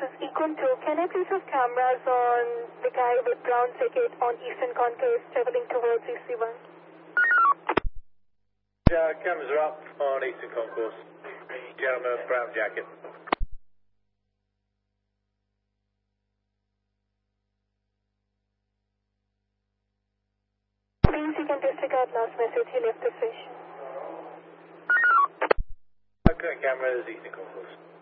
is Econ 2. Can I please have cameras on the guy with brown ticket on Eastern Concourse traveling towards EC1? Yeah, cameras are up on Eastern Concourse. Gentleman with brown jacket. Please, you can disregard last message. He left the station. Okay, cameras, Eastern Concourse.